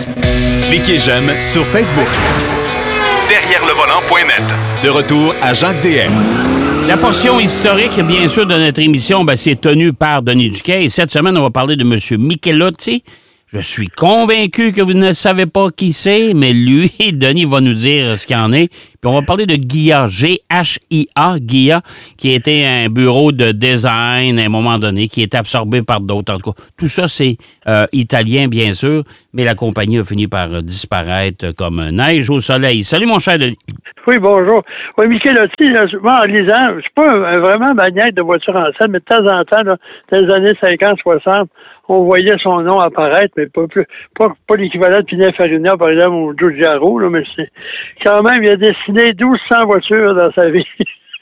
Cliquez j'aime sur Facebook. Derrière le volant.net. De retour à Jacques DM. La portion historique, bien sûr, de notre émission, c'est tenue par Denis Duquet. Et cette semaine, on va parler de M. Michelotti. Je suis convaincu que vous ne savez pas qui c'est, mais lui, Denis, va nous dire ce qu'il en est. Puis on va parler de GIA, G-H-I-A, GIA, qui était un bureau de design à un moment donné, qui est absorbé par d'autres. En tout cas, tout ça, c'est italien, bien sûr, mais la compagnie a fini par disparaître comme neige au soleil. Salut, mon cher Denis. Oui, bonjour. Oui, Michelotti, là, moi, en lisant, je suis pas vraiment maniaque de voiture en scène, mais de temps en temps, là, dans les années 50, 60, on voyait son nom apparaître, mais pas l'équivalent de Pininfarina, par exemple, ou Giugiaro, là, mais c'est quand même, il a dessiné 1200 voitures dans sa vie.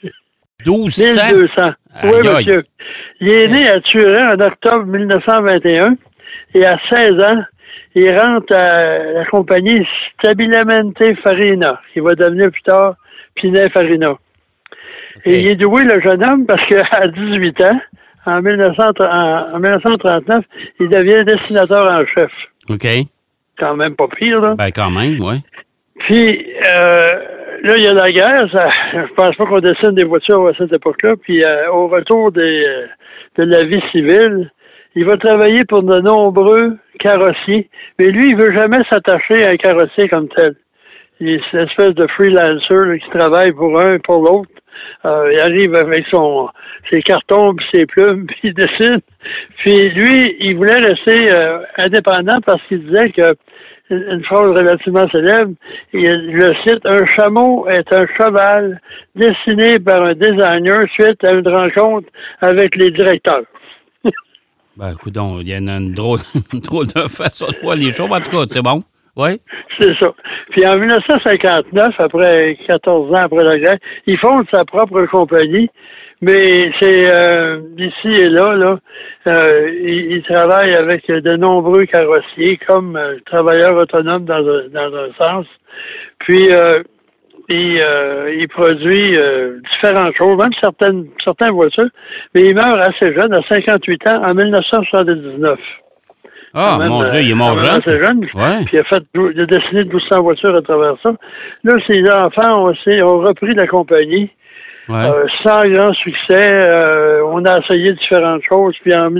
1200? 1200. Oui, aïe, monsieur. Il est né à Turin en octobre 1921 et à 16 ans, il rentre à la compagnie Stabilamente Farina, qui va devenir plus tard Pininfarina. Okay. Et il est doué, le jeune homme, parce qu'à 18 ans, en 1939, il devient dessinateur en chef. OK. Quand même pas pire, là. Ben, quand même, oui. Puis, là, il y a la guerre. Je pense pas qu'on dessine des voitures à cette époque-là. Puis, au retour de la vie civile, il va travailler pour de nombreux carrossiers. Mais lui, il veut jamais s'attacher à un carrossier comme tel. Il est une espèce de freelancer là, qui travaille pour un et pour l'autre. Il arrive avec ses cartons puis ses plumes, puis il dessine. Puis lui, il voulait rester indépendant parce qu'il disait que une phrase relativement célèbre, le cite, un chameau est un cheval dessiné par un designer suite à une rencontre avec les directeurs. Ben, écoute, il y a une drôle de façon de voir les choses. En tout cas, c'est bon. Oui. C'est ça. Puis en 1959, après 14 ans après la guerre, il fonde sa propre compagnie, mais c'est ici et là, il travaille avec de nombreux carrossiers comme travailleurs autonomes dans un sens. Puis il produit différentes choses, même certaines voitures, mais il meurt assez jeune, à 58 ans, en 1979. Ah, même, mon Dieu, il est mort jeune. Assez jeune. Ouais. Puis il a dessiné 1200 voitures à travers ça. Là, ses enfants ont repris la compagnie. Ouais. Sans grand succès. On a essayé différentes choses. Puis en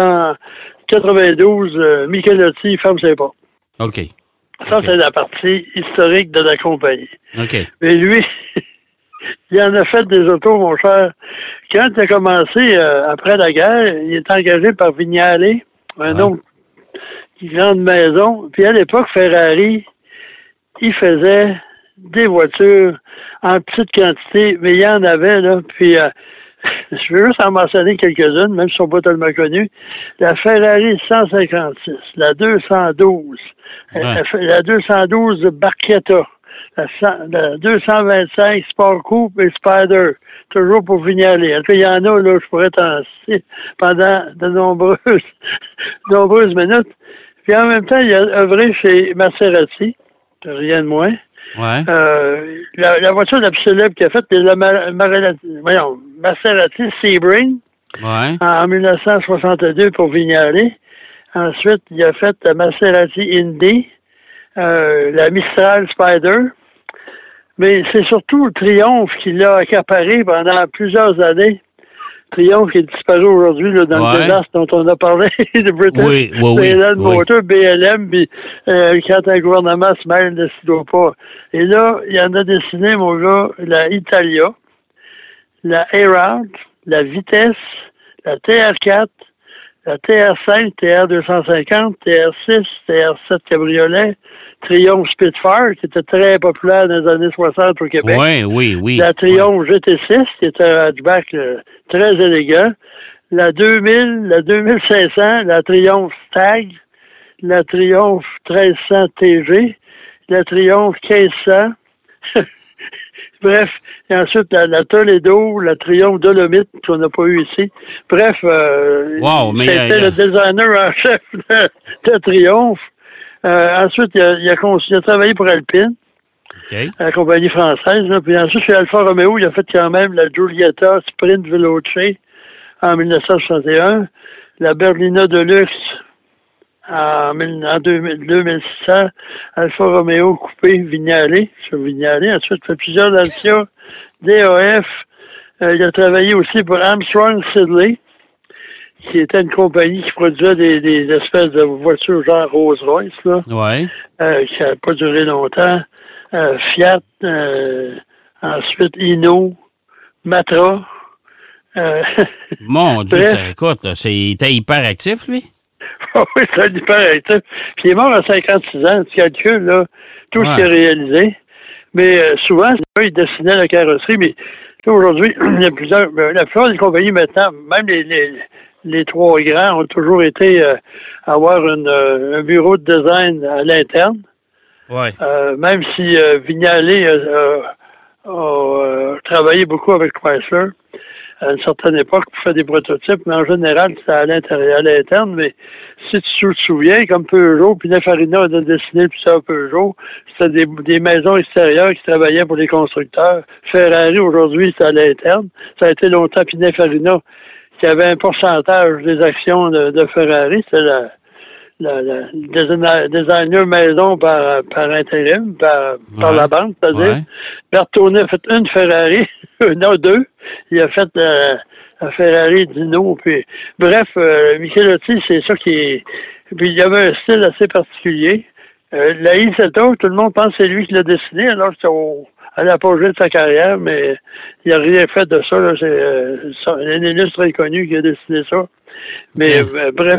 1992, Michelotti ferme ses portes. OK. Ça, c'est la partie historique de la compagnie. OK. Mais lui, il en a fait des autos, mon cher. Quand il a commencé, après la guerre, il est engagé par Vignale, un autre grande maison. Puis à l'époque, Ferrari, il faisait des voitures en petite quantité, mais il y en avait, là. Puis je veux juste en mentionner quelques-unes, même si elles ne sont pas tellement connues. La Ferrari 156, la 212, la 212 Barchetta, la 225 Sport Coupe et Spider, toujours pour Vignale. En tout cas, il y en a, là, je pourrais t'en citer pendant de nombreuses minutes. Puis en même temps, il a œuvré chez Maserati, rien de moins. Ouais. La voiture la plus célèbre qu'il a faite, c'est la Maserati Sebring, en 1962 pour Vignale. Ensuite, il a fait la Maserati Indy, la Mistral Spider. Mais c'est surtout Triumph qui l'a accaparé pendant plusieurs années. Triumph qui est disparu aujourd'hui là, dans le désastre dont on a parlé de British BLM Motor, BLM, puis quand un gouvernement se mêle, ne s'y doit pas. Et là, il y en a dessiné, mon gars, la Italia, la A-Route, la Vitesse, la TR4, la TR5, TR250, TR6, TR7 Cabriolet, Triumph Spitfire, qui était très populaire dans les années 60 au Québec. Oui. La Triumph GT6, qui était un hatchback très élégant. La 2000, la 2500, la Triumph Stag, la Triumph 1300 TG, la Triumph 1500. Bref, et ensuite la Toledo, la Triumph Dolomite, qu'on n'a pas eu ici. Bref, c'était le designer en chef de Triumph. Ensuite, il a travaillé pour Alpine, la compagnie française. Là. Puis ensuite, chez Alfa Romeo, il a fait quand même la Giulietta Sprint Veloce en 1961, la Berlina Deluxe en 2600, Alfa Romeo Coupé Vignale, sur Vignale. Ensuite, il fait plusieurs Dacia, DAF. Il a travaillé aussi pour Armstrong Siddeley, qui était une compagnie qui produisait des espèces de voitures genre Rolls-Royce, là. Ouais. Qui n'a pas duré longtemps. Fiat, ensuite Hino, Matra. Mon Dieu, écoute, il était hyper actif, lui? Oui, c'est un hyper actif. Puis il est mort à 56 ans, tu calcules, là, tout ce qu'il a réalisé. Mais souvent, il dessinait la carrosserie, mais aujourd'hui, il y a plusieurs. La plupart des compagnies maintenant, même les trois grands, ont toujours été avoir un bureau de design à l'interne. Ouais. Même si Vignale a travaillé beaucoup avec Chrysler à une certaine époque pour faire des prototypes, mais en général, c'était à l'intérieur, à l'interne. Mais si tu te souviens, comme Peugeot, Pininfarina a dessiné plusieurs Peugeot, c'était des maisons extérieures qui travaillaient pour les constructeurs. Ferrari, aujourd'hui, c'est à l'interne. Ça a été longtemps Pininfarina qui avait un pourcentage des actions de Ferrari. C'était le designer maison par intérim, par la banque, c'est-à-dire. Ouais. Bertone a fait une Ferrari, non, deux. Il a fait la Ferrari Dino. Puis, bref, Michelotti, c'est ça qui est... Puis il y avait un style assez particulier. La Isetta, tout le monde pense que c'est lui qui l'a dessiné, alors que c'est à l'apogée de sa carrière, mais il n'a rien fait de ça. Là. C'est un illustre inconnu qui a dessiné ça. Mais bref,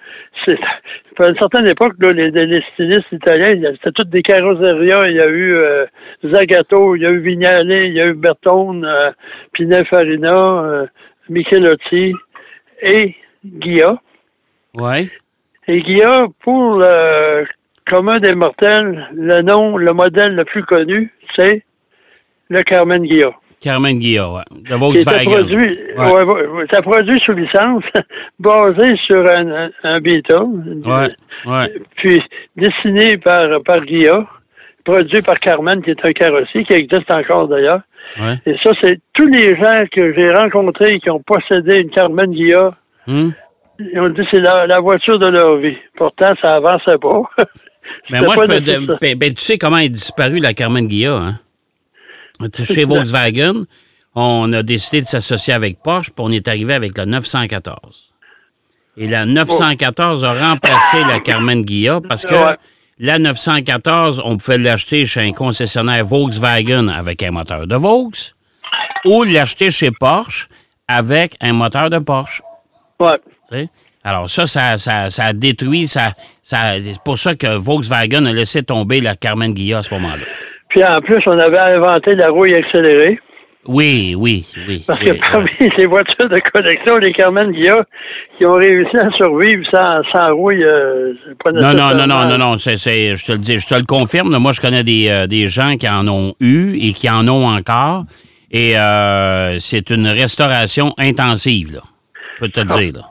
à une certaine époque, là, les stylistes italiens, c'était toutes des carrosserias. Il y a eu Zagato, il y a eu Vignale, il y a eu Bertone, Pininfarina, Michelotti et Ghia. Ouais. Et Ghia, pour le commun des mortels, le modèle le plus connu, c'est le Carmen Ghia. Carmen Ghia, oui. De Volkswagen. Ça produit sous licence, basé sur un Beetle. Ouais. Puis dessiné par Ghia, produit par Carmen, qui est un carrossier, qui existe encore d'ailleurs. Ouais. Et ça, c'est tous les gens que j'ai rencontrés qui ont possédé une Carmen Ghia. Ils ont dit que c'est la voiture de leur vie. Pourtant, ça avançait pas. Mais moi, tu sais comment est disparue la Carmen Ghia, hein? Chez Volkswagen, on a décidé de s'associer avec Porsche, puis on est arrivé avec la 914. Et la 914 a remplacé la Carmen Ghia parce que la 914, on pouvait l'acheter chez un concessionnaire Volkswagen avec un moteur de Volks ou l'acheter chez Porsche avec un moteur de Porsche. Ouais. T'sais? Alors ça a détruit, c'est pour ça que Volkswagen a laissé tomber la Carmen Ghia à ce moment-là. Puis en plus, on avait inventé la rouille accélérée. Oui. Parce que parmi les voitures de collection, les Carmen Ghia, qui ont réussi à survivre sans rouille, c'est pas nécessairement... Non, je te le dis, je te le confirme. Là, moi, je connais des gens qui en ont eu et qui en ont encore. Et c'est une restauration intensive, là. Je peux te le dire, là.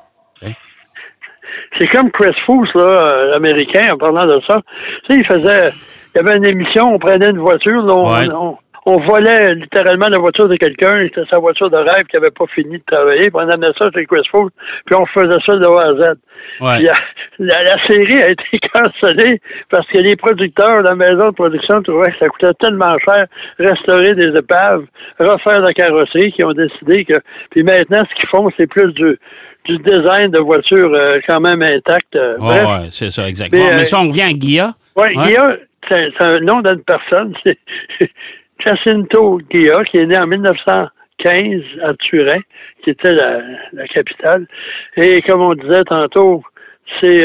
C'est comme Chris Foose, là, l'Américain, en parlant de ça. Tu sais, il y avait une émission, on prenait une voiture, là, on volait littéralement la voiture de quelqu'un, c'était sa voiture de rêve qui n'avait pas fini de travailler, puis on amenait ça chez Chris Foose, puis on faisait ça de A à Z. Ouais. Puis, la série a été cancellée parce que les producteurs de la maison de production trouvaient que ça coûtait tellement cher restaurer des épaves, refaire la carrosserie, qu'ils ont décidé que... Puis maintenant, ce qu'ils font, c'est plus du design de voiture quand même intact. Oui, c'est ça, exactement. Mais si on revient à Ghia... Oui, Ghia, c'est un nom d'une personne. C'est Jacinto Ghia, qui est né en 1915 à Turin, qui était la capitale. Et comme on disait tantôt, c'est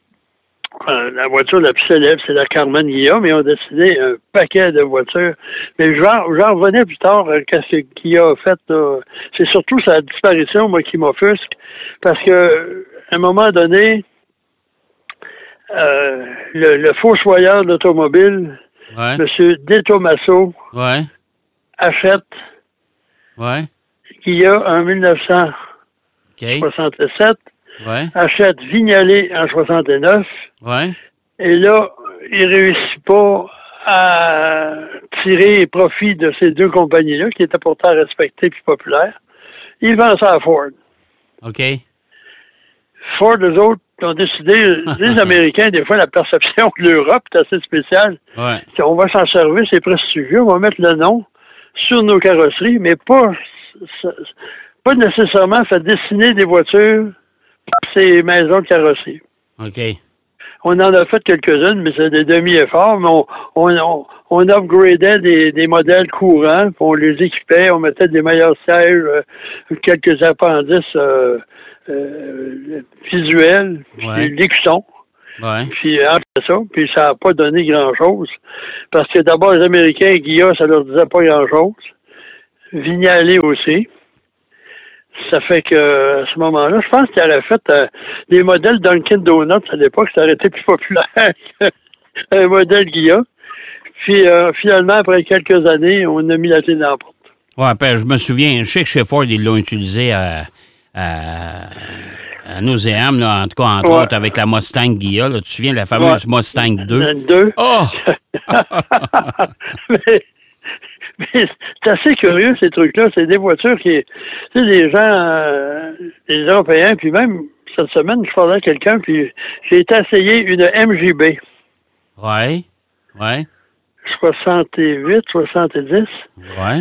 la voiture la plus célèbre, c'est la Carmen Ghia, mais ils ont décidé un paquet de voitures. Mais j'en revenais plus tard qu'est-ce que Ghia a fait. Là. C'est surtout sa disparition, moi, qui m'offusque, parce que à un moment donné, le fossoyeur d'automobile, M. De Tomaso, achète Ghia en 1967, achète Vignale en 69, et là, il réussit pas à tirer profit de ces deux compagnies-là, qui étaient pourtant respectées et populaires. Il vend ça à Ford. OK. Ford, eux autres, ont décidé, les Américains, des fois, la perception de l'Europe est assez spéciale. Ouais. On va s'en servir, c'est prestigieux, on va mettre le nom sur nos carrosseries, mais pas nécessairement faire dessiner des voitures par ces maisons de carrosserie. OK. On en a fait quelques-unes, mais c'est des demi-efforts, mais on upgradait des modèles courants, puis on les équipait, on mettait des meilleurs sièges, quelques appendices visuels, puis l'écusson. Ouais. Puis après ça, puis ça n'a pas donné grand-chose. Parce que d'abord, les Américains, Guilla, ça leur disait pas grand-chose. Vignalé aussi. Ça fait que à ce moment-là, je pense qu'il aurait fait des modèles Dunkin' Donuts à l'époque, ça aurait été plus populaire qu'un modèle Guilla. Puis finalement, après quelques années, on a mis la clé dans la porte. Ouais, ben, je me souviens, je sais que chez Ford, ils l'ont utilisé à nauséam, là, en tout cas, entre autres, avec la Mustang Guilla. Là, tu te souviens de la fameuse Mustang 2? 2. Oh! Mais c'est assez curieux, ces trucs-là. C'est des voitures qui... Tu sais, les gens, les Européens, puis même cette semaine, je parlais à quelqu'un, puis j'ai été essayer une MJB. Ouais. 68, 70. Ouais.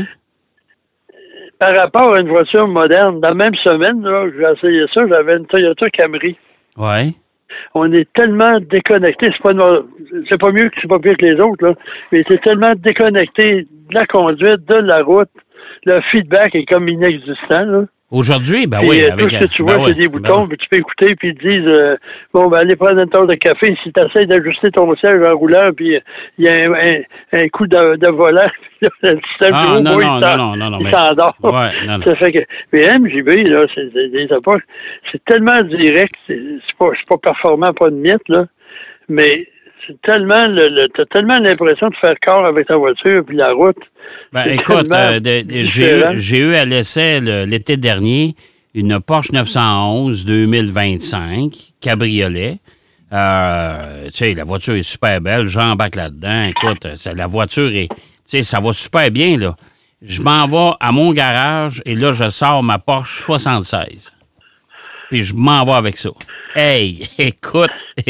Par rapport à une voiture moderne, dans la même semaine, là, j'ai essayé ça, j'avais une Toyota Camry. Ouais. On est tellement déconnecté, c'est pas mieux que c'est pas pire que les autres, là, mais c'est tellement déconnecté de la conduite, de la route, le feedback est comme inexistant, là. Aujourd'hui, ben puis, oui. Tout ce que tu vois, c'est des boutons, puis tu peux écouter, puis ils te disent allez prendre une tasse de café, si tu essaies d'ajuster ton siège en roulant, puis il y a un coup de volant, puis là, le système non, il s'endort. Ouais, non. Ça fait que. Mais MJB, là, c'est tellement direct, c'est pas performant, pas de mythe, là, mais c'est tellement t'as tellement l'impression de faire corps avec ta voiture puis la route. Ben, écoute, j'ai eu à l'essai l'été dernier une Porsche 911 2025 cabriolet. Tu sais, la voiture est super belle, j'embarque là-dedans. Écoute, la voiture est, tu sais, ça va super bien, là. Je m'en vais à mon garage et là, je sors ma Porsche 76. Puis je m'en vais avec ça. Hey, écoute,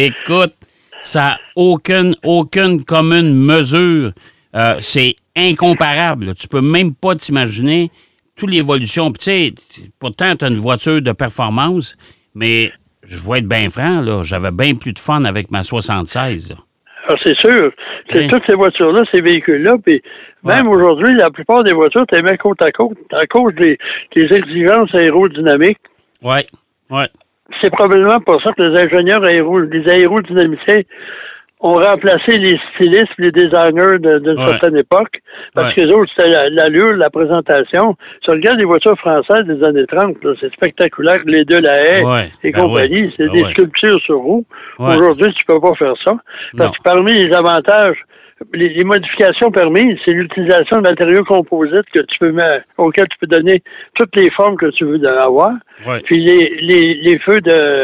ça n'a aucune commune mesure. C'est incomparable. Là. Tu peux même pas t'imaginer toute l'évolution. Puis tu sais, pourtant, tu as une voiture de performance, mais je vais être bien franc, là, j'avais bien plus de fun avec ma 76. Là. Alors, c'est sûr. C'est toutes ces voitures-là, ces véhicules-là, puis même aujourd'hui, la plupart des voitures, tu les mets côte à côte à cause des exigences aérodynamiques. Oui. C'est probablement pour ça que les ingénieurs les aérodynamiciens ont remplacé les stylistes, les designers d'une certaine époque, parce que les autres, c'était l'allure, la présentation. Si on regarde les voitures françaises des années 30, là, c'est spectaculaire, les deux la haie et compagnie, c'est des sculptures sur roue. Aujourd'hui, tu peux pas faire ça. Parce que parmi les avantages, les modifications permises, c'est l'utilisation de matériaux composites que tu peux mettre, auxquels tu peux donner toutes les formes que tu veux avoir. Ouais. Puis les feux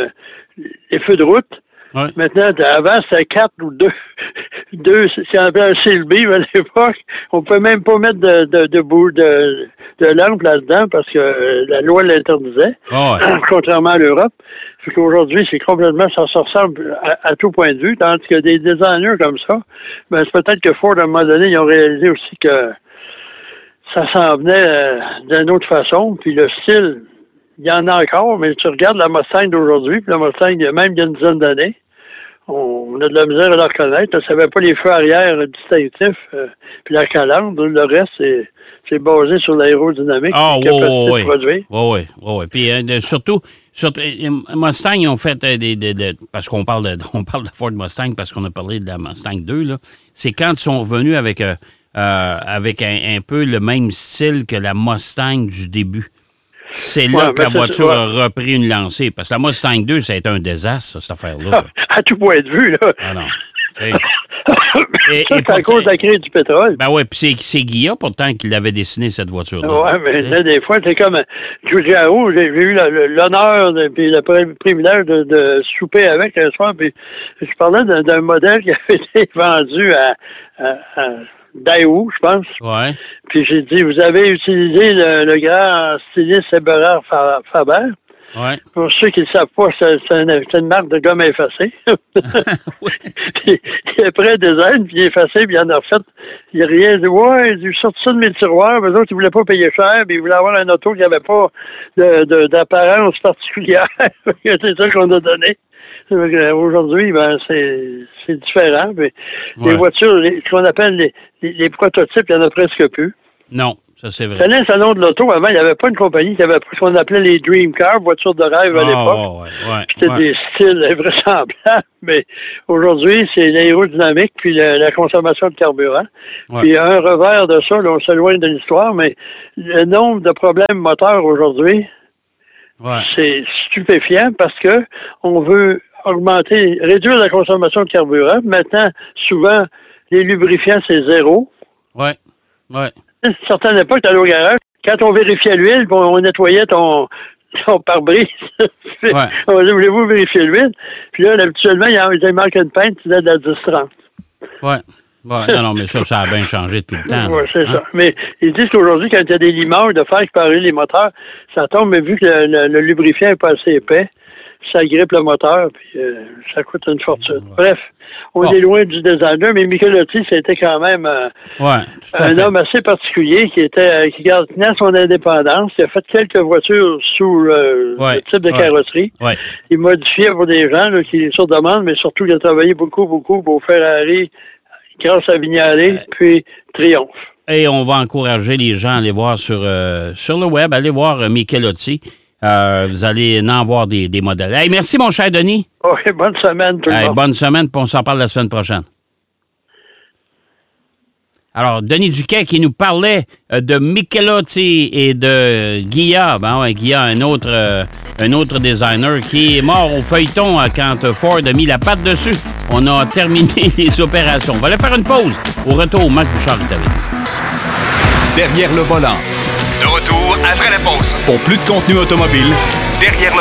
de route. Ouais. Maintenant, avant, c'était 4 ou 2. 2, c'est un CLB à l'époque. On peut même pas mettre de lampe là-dedans parce que la loi l'interdisait, contrairement à l'Europe. Fait qu'aujourd'hui, c'est complètement, ça se ressemble à tout point de vue, tandis que des designers comme ça, ben, c'est peut-être que Ford, à un moment donné, ils ont réalisé aussi que ça s'en venait d'une autre façon, puis le style, il y en a encore, mais tu regardes la Mustang d'aujourd'hui, puis la Mustang, même il y a une dizaine d'années, on a de la misère à la reconnaître. Ça n'avait pas les feux arrière distinctifs, puis la calandre. Le reste, c'est basé sur l'aérodynamique. De produire. Oui. Puis surtout, Mustang, ils ont fait parce qu'on parle de Ford Mustang parce qu'on a parlé de la Mustang 2, là. C'est quand ils sont venus avec un peu le même style que la Mustang du début. C'est là que la voiture a repris une lancée. Parce que la Mustang 2, ça a été un désastre, cette affaire-là. À tout point de vue, là. Ah non. C'est à cause de la crise du pétrole. Ben oui, puis c'est Guilla, pourtant, qui l'avait dessiné, cette voiture-là. Oui, mais là, des fois, c'est comme Giugiaro, j'ai eu l'honneur et le privilège de souper avec un soir, puis je parlais d'un modèle qui avait été vendu à Daewoo, je pense. Ouais. Puis j'ai dit, vous avez utilisé le grand styliste Eberhard Faber. Ouais. Pour ceux qui ne le savent pas, c'est une marque de gomme effacée. Puis, après des années, puis il est effacé, puis il en a refait. Il a rien dit, ouais, j'ai sorti ça de mes tiroirs, mais eux autres, ils voulaient pas payer cher, puis ils voulaient avoir un auto qui n'avait pas d'apparence particulière. C'est ça qu'on a donné. Aujourd'hui, ben, c'est différent. Mais les voitures, ce qu'on appelle les prototypes, il n'y en a presque plus. Non, ça c'est vrai. C'était un salon de l'auto. Avant, il n'y avait pas une compagnie qui avait pris ce qu'on appelait les Dream Cars, voitures de rêve à l'époque. C'était des styles invraisemblables. Mais aujourd'hui, c'est l'aérodynamique puis la consommation de carburant. Ouais. Puis un revers de ça, là, on s'éloigne de l'histoire, mais le nombre de problèmes moteurs aujourd'hui, c'est stupéfiant parce que on veut réduire la consommation de carburant. Maintenant, souvent, les lubrifiants, c'est zéro. Oui. À une certaine époque, tu allais au garage, quand on vérifiait l'huile, on nettoyait ton pare-brise. On dit, voulez-vous vérifier l'huile? Puis là, habituellement, il manque une pinte, tu disais de la 10-30. Oui. Non, mais ça a bien changé depuis le temps. Oui, c'est ça. Mais ils disent qu'aujourd'hui, quand il y a des limeurs de fer qui parlent les moteurs, ça tombe, mais vu que le lubrifiant n'est pas assez épais, ça grippe le moteur, puis ça coûte une fortune. Bref, on est loin du designer, mais Michelotti, c'était quand même un homme assez particulier qui tenait son indépendance. Il a fait quelques voitures sous le type de carrosserie. Ouais. Il modifiait pour des gens là, qui sur demande, mais surtout il a travaillé beaucoup pour Ferrari, grâce à Vignale, puis Triomphe. Et on va encourager les gens à aller voir sur le web, aller voir Michelotti. Vous allez en voir des modèles. Hey, merci, mon cher Denis. OK, bonne semaine, tout le monde. Bonne semaine, puis on s'en parle la semaine prochaine. Alors, Denis Duquet qui nous parlait de Michelotti et de Ghia. Ghia, un autre designer qui est mort au feuilleton quand Ford a mis la patte dessus. On a terminé les opérations. On va aller faire une pause. Au retour, Marc Bouchard est avec nous. Derrière le volant. De retour après la pause. Pour plus de contenu automobile, Derrière le